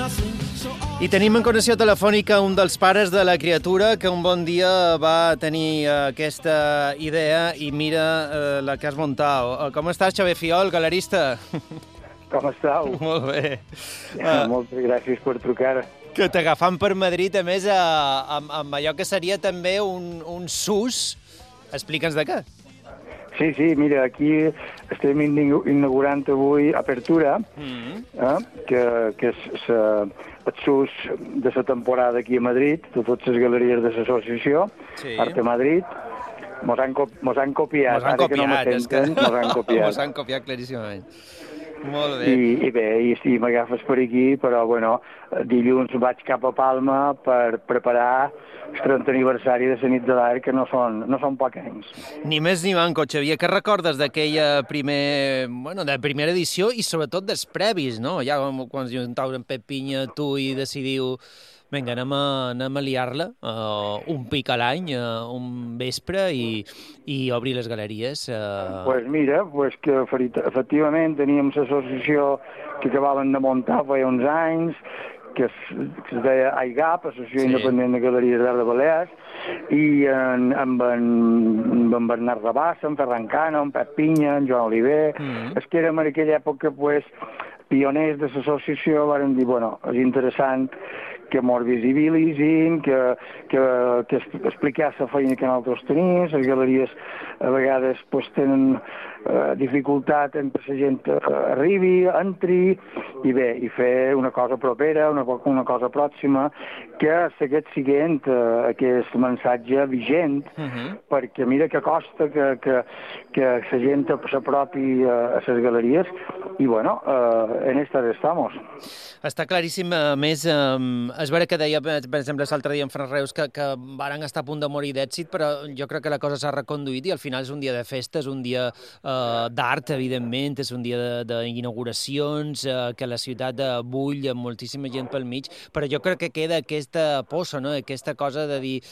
I tenim en connexió telefònica un dels pares de la criatura que un bon dia va tenir aquesta idea i mira la que has muntat. Com estàs, Xavier Fiol, galerista? Com estàu? Molt bé. Moltes gràcies per trucar. Que t'agafam per Madrid, a més, amb allò que seria també un SUS. Explica'ns de què. Sí, mira, aquí estem inaugurant avui Apertura, que és el SUS de la temporada aquí a Madrid, de totes les galeries de l'associació, sí. Arte Madrid. Mos han copiat. Mos han copiat. Mos han copiat claríssimament. Molt bé. I bé, i m'agafes per aquí, però bueno, dilluns vaig cap a Palma per preparar el 30 aniversari de la nit de l'art, que no són pocs anys. Ni més ni manco, Xavier. Què recordes d'aquella primera edició i sobretot dels previs, no? Ja quan es juntau en Pep Pinya, tu, i decidiu vinga, anem a liar-la, un pic a l'any, un vespre, i obrir les galeries. Pues mira, que efectivament teníem l'associació que acabaven de muntar feia uns anys, que es deia AIGAP, Associació Independent de Galeries d'Art de Balears, i amb en Bernat Rabassa, en Ferran Cano, en Pep Pinya, en Joan Oliver. És que érem en aquella època pioners de l'associació, vàrem dir, bueno, és interessant que mos visibilitzin, que explicar la feina que nosaltres tenim. Les galeries a vegades tenen dificultat en que la gent arribi, entri, i bé, i fer una cosa propera, una cosa pròxima, que segueix sent aquest missatge vigent, perquè mira que costa que la gent s'apropi a les galeries, i bueno, en estas estamos. Està claríssim. A més, és vera que deia, per exemple, l'altre dia en Fran Reus, que varen estar a punt de morir d'èxit, però jo crec que la cosa s'ha reconduït i al final és un dia de festa, és un dia d'art, evidentment, és un dia d'inauguracions, que la ciutat bull amb moltíssima gent pel mig, però jo crec que queda aquesta poça, no? Aquesta cosa de dir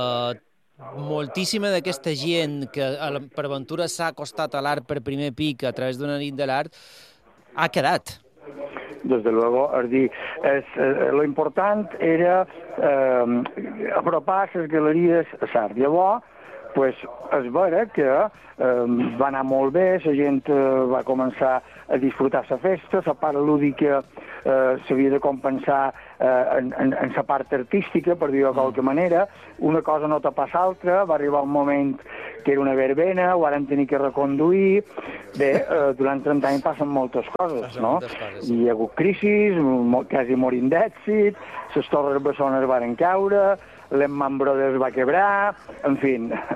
moltíssima d'aquesta gent que per aventura s'ha acostat a l'art per primer pic a través d'una nit de l'art ha quedat. Desde luego, es dir, lo important era apropar les galeries a l'art. Llavors, és vera que va anar molt bé, la gent va començar a disfrutar la festa, la part lúdica s'havia de compensar en la part artística, per dir-ho de qualque manera. Una cosa no tapa l'altra, va arribar un moment que era una verbena, ho vàrem tenir que reconduir. Bé, durant 30 anys passen moltes coses, no? Hi ha hagut crisis, quasi morint d'èxit, les Torres Bessones varen caure, l'Emman Brothers va quebrar, en fi,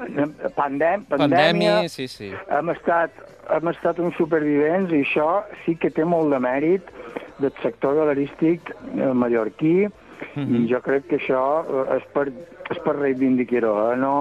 pandèmia. Sí. Hem estat uns supervivents, i això sí que té molt de mèrit del sector galerístic mallorquí, i jo crec que això és per reivindicar-ho.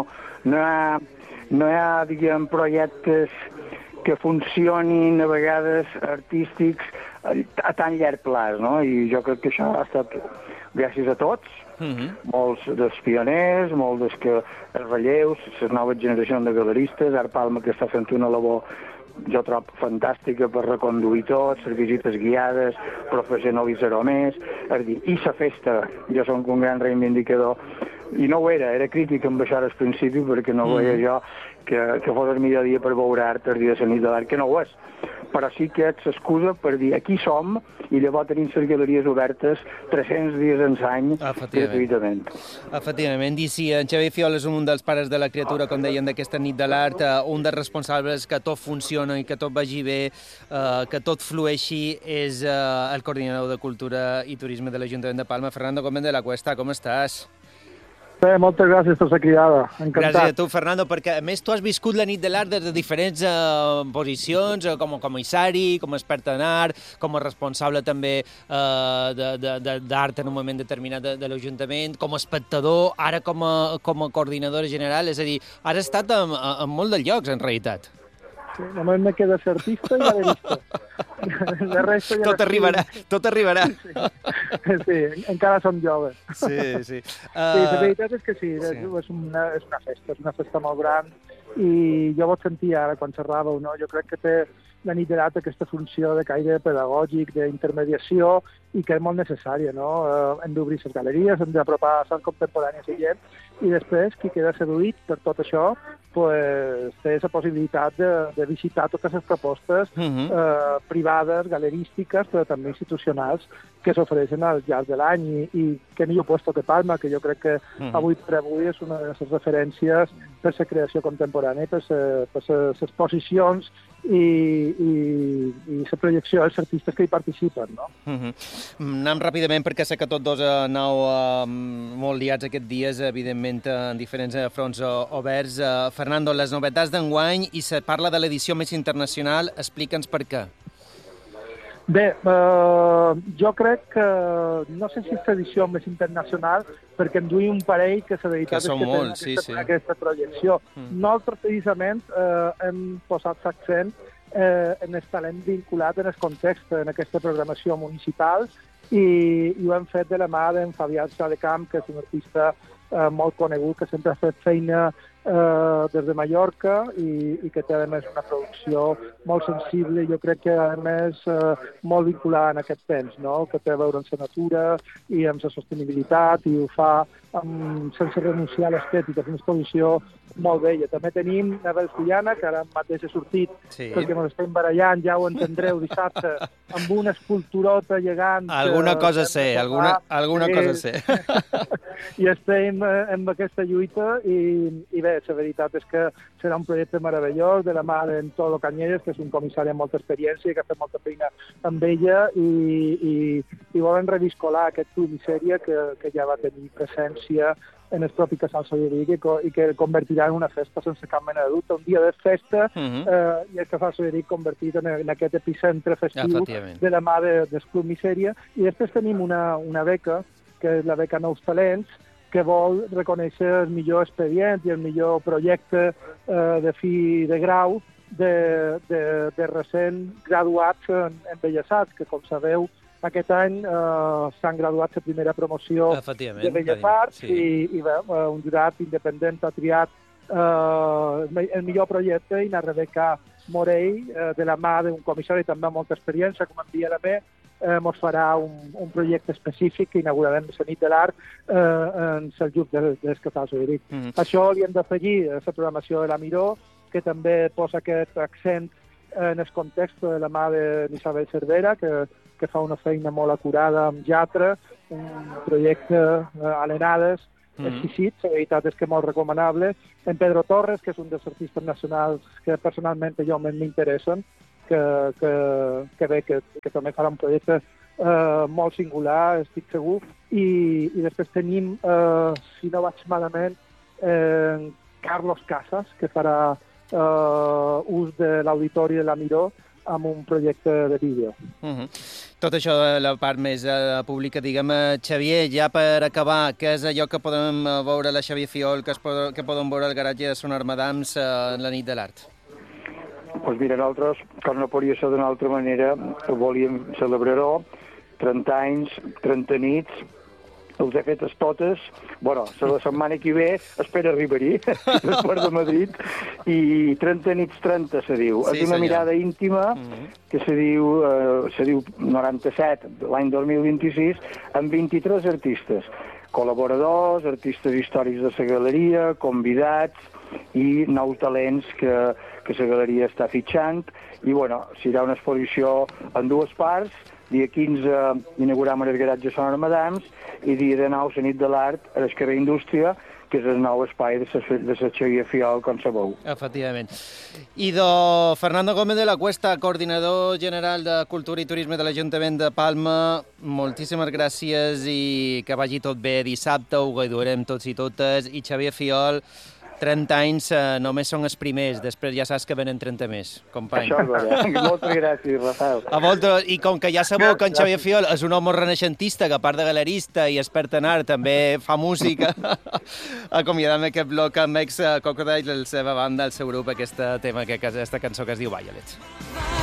No hi ha, diguem, projectes que funcionin a vegades artístics a tan llarg plaç, no? I jo crec que això ha estat gràcies a tots, molts dels pioners, molts dels relleus, les noves generacions de galeristes, Art Palma, que està fent una labor, jo trobo, fantàstica per reconduir tot, les visites guiades, professionalitzar-ho més, és dir, i la festa, jo soc un gran reivindicador, i no ho era crític amb això al principi, perquè no veia jo que fos el millor dia per veure art el dia de la nit de l'art, que no ho és. Però sí que ets excusa per dir aquí som, i llavors tenim les galeries obertes 300 dies en l'any gratuïtament. Efectivament, i sí, en Xavier Fiol és un dels pares de la criatura, com deien, d'aquesta nit de l'art, un dels responsables que tot funciona i que tot vagi bé, que tot flueixi, és el coordinador de Cultura i Turisme de l'Ajuntament de Palma, Fernando Gómez de la Cuesta. Com estàs? Bé, moltes gràcies per la cridada. Encantat. Gràcies a tu, Fernando, perquè a més tu has viscut la nit de l'art des de diferents posicions, com a comissari, com a expert en art, com a responsable també d'art en un moment determinat de l'Ajuntament, com a espectador, ara com a coordinadora general, és a dir, has estat en molt de llocs, en realitat. Sí, només me queda ser artista i galerista. La resta ja tot arribarà. Sí, encara som joves. Sí. La veritat és que sí, és una festa molt gran, i jo vos sentia ara quan xerràveu, no? Jo crec que té la nit de l'art aquesta funció de caire pedagògic, d'intermediació, i que és molt necessària, no? Hem d'obrir les galeries, hem d'apropar l'art contemporani a la gent, i després, qui queda seduït per tot això, pues, té la possibilitat de visitar totes les propostes privades, galerístiques, però també institucionals, que s'ofereixen al llarg de l'any, i que millor puesto que Palma, que jo crec que avui per avui és una de les referències per la creació contemporània, per les exposicions i la projecció dels artistes que hi participen, no? Anem ràpidament, perquè sé que tots dos aneu molt liats aquests dies, evidentment, en diferents fronts oberts. Fernando, les novetats d'enguany, i se parla de l'edició més internacional, explica'ns per què. Bé, jo crec que, no sé si és l'edició més internacional, perquè en duim un parell que la veritat és que tenen aquesta projecció. Nosaltres, precisament, hem posat l'accent en el talent vinculat en el context, en aquesta programació municipal, i ho hem fet de la mà d'en Fabià Sadecamp, que és un artista molt conegut, que sempre ha fet feina des de Mallorca i que té, a més, una producció molt sensible, jo crec que, a més, molt vinculada en aquest temps, no? Que té a veure amb la natura i amb la sostenibilitat, i ho fa sense renunciar a l'estètica. És una exposició molt bella. També tenim Nebel Fullana, que ara mateix ha sortit, perquè ens estem barallant, ja ho entendreu, dissabte, amb una esculturota gegant. Alguna cosa sé, alguna cosa sé. I estem amb aquesta lluita, i bé, la veritat és que serà un projecte meravellós de la mà d'en Todo Cañeres, que és un comissari amb molta experiència i que ha fet molta feina amb ella, i volen reviscolar aquest club misèria que ja va tenir presència en el propi Casal Solleric i que convertirà en una festa sense cap mena de dubte, un dia de festa, i el Casal Solleric convertit en aquest epicentre festiu de la mà del club misèria. I després tenim una beca, que és la beca Nous Talents, que vol reconèixer el millor expedient i el millor projecte de fi de grau de recent graduats en Belles Arts, que, com sabeu, aquest any s'han graduat la primera promoció de Belles Arts, i bé, un jurat independent ha triat el millor projecte, i la Rebeca Morell, de la mà d'un comissari també amb molta experiència, com en Via Lamé, ens farà un projecte específic que inaugurarem la nit de l'art en el lloc del Casal Solleric. Això li hem d'afegir a la programació de la Miró, que també posa aquest accent en el context de la mà d'Isabel Cervera, que fa una feina molt acurada amb Jatre, un projecte a l'Enades, exquisit, la veritat és que molt recomanable. En Pedro Torres, que és un dels artistes nacionals que personalment jo m'interessen, que bé, que també farà un projecte molt singular, estic segur. I després tenim, si no vaig malament, Carlos Casas, que farà ús de l'auditori de la Miró amb un projecte de vídeo. Tot això de la part més pública, diguem. Xavier, ja per acabar, què és allò que podem veure a la Xavier Fiol, que podem veure al garatge de Son Armadams en la nit de l'art? Doncs mira, nosaltres, com no podria ser d'una altra manera, volíem celebrar-ho, 30 anys, 30 nits, els he fetes totes. Bueno, la setmana que ve espero arribar-hi, després de Madrid, i 30 nits 30 se diu. És una mirada íntima que se diu 97, l'any 2026, amb 23 artistes, col·laboradors, artistes històrics de la galeria, convidats i nous talents que la galeria està fitxant. I, bueno, serà una exposició en dues parts. Dia 15 inaugurem el garatge Son Armadams i dia 19 la nit de l'art al carrer Indústria, que és el nou espai de la Xavier Fiol, com sabeu. Efectivament. I de Fernando Gómez de la Cuesta, coordinador general de Cultura i Turisme de l'Ajuntament de Palma, moltíssimes gràcies i que vagi tot bé dissabte, ho gaudirem tots i totes. I Xavier Fiol, 30 anys només són els primers, després ja saps que venen 30 més, company. Això és veritat. Moltes gràcies, Rafael. A vosaltres, i com que ja sabeu que en Xavier Fiol és un home renaixentista, que a part de galerista i expert en art també fa música, acomiadam aquest bloc amb ex-Crocodile, la seva banda, el seu grup, aquesta cançó que es diu Violets.